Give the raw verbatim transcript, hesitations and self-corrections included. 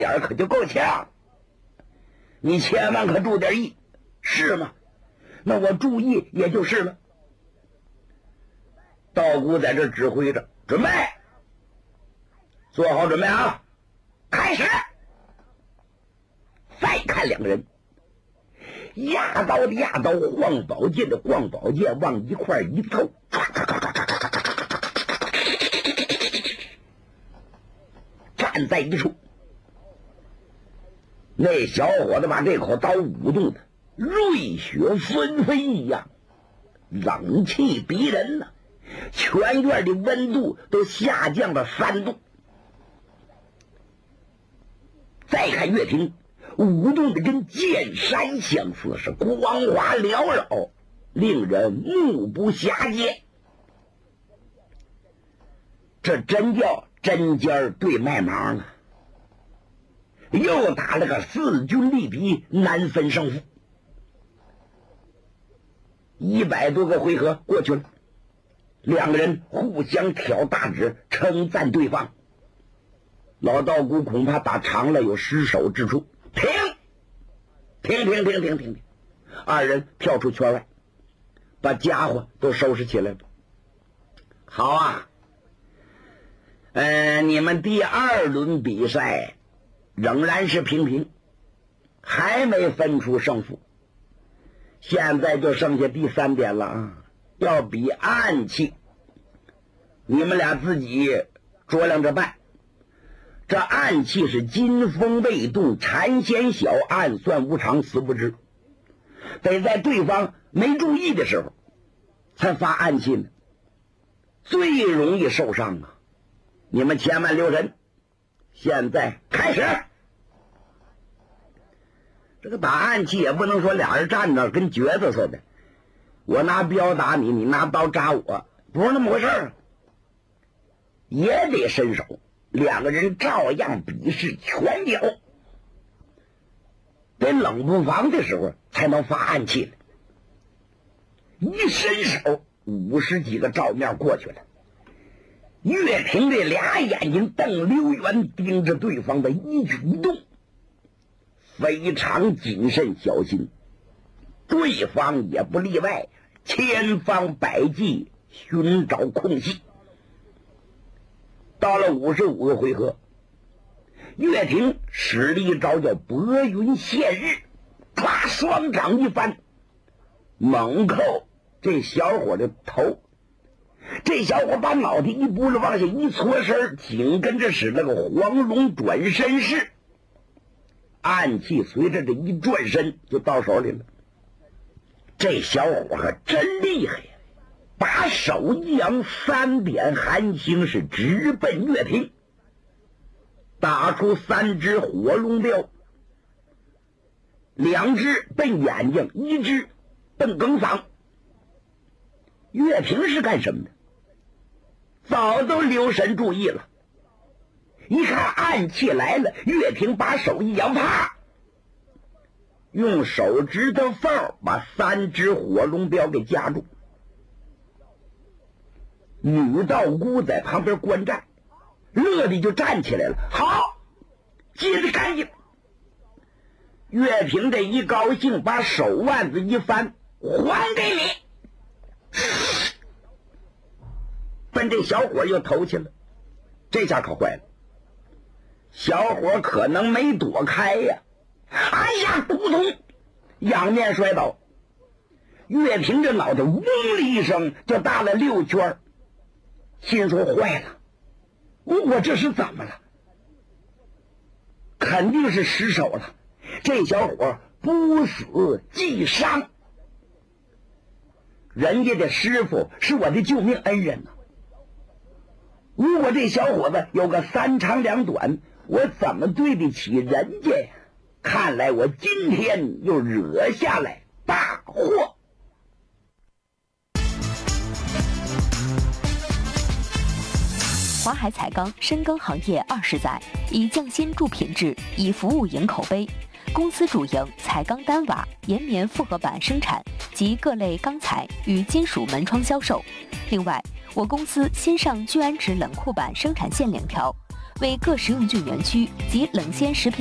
点可就够呛，你千万可注点意，是吗？那我注意也就是了。道姑在这指挥着，准备，做好准备啊，开始。再看两人，压刀的压刀，晃宝剑的晃宝剑，往一块一凑，站在一处。那小伙子把这口刀舞动的瑞雪纷飞一样，冷气逼人呐、啊，全院的温度都下降了三度。再看岳平，舞动的跟剑山相似，是光华缭绕，令人目不暇接。这真叫针尖对麦芒啊！又打了个势均力敌，难分胜负。一百多个回合过去了，两个人互相挑大指，称赞对方。老道姑恐怕打长了有失手之处。停！停停停停停停！二人跳出圈外，把家伙都收拾起来了。好啊，呃，你们第二轮比赛仍然是平平，还没分出胜负。现在就剩下第三点了啊，要比暗器，你们俩自己酌量着办。这暗器是金风未动，禅仙小，暗算无常，死不知。得在对方没注意的时候才发暗器呢，最容易受伤啊！你们千万留神。现在开始。这个打暗器也不能说俩人站着跟橛子似的，我拿镖打你，你拿刀扎我，不是那么回事儿，也得伸手。两个人照样比试拳脚，得冷不防的时候才能发暗器了。一伸手，五十几个照面过去了。岳平这俩眼睛瞪溜圆，盯着对方的一举一动，非常谨慎小心。对方也不例外，千方百计寻找空隙。到了五十五个回合，岳平使了一招叫薄云现日，唰，双掌一翻，猛扣这小伙的头。这小伙把脑袋一拨了，往下一搓身，紧跟着使了个黄龙转身式，暗器随着这一转身就到手里了。这小伙可真厉害呀！把手一扬，三点寒星是直奔岳平，打出三只火龙镖，两只奔眼睛，一只奔梗嗓。岳平是干什么的？早都留神注意了，一看暗器来了，岳平把手一扬，啪，用手指头缝把三只火龙镖给夹住。女道姑在旁边观战，乐的就站起来了。好，接着干净。岳平这一高兴，把手腕子一翻，还给你。奔这小伙又投去了，这下可坏了。小伙可能没躲开呀，哎呀，扑通，仰面摔倒。岳平这脑袋嗡的一声就打了六圈，心说坏了，我这是怎么了？肯定是失手了。这小伙不死即伤，人家的师傅是我的救命恩人呐、啊。如果这小伙子有个三长两短，我怎么对得起人家呀？看来我今天又惹下来大祸。 华海彩钢深耕行业二十载，以匠心助品质，以服务赢口碑。公司主营彩钢单瓦、岩棉复合板生产及各类钢材与金属门窗销售。另外，我公司新上聚氨酯冷库板生产线两条， 为各食用菌园区及冷鲜食品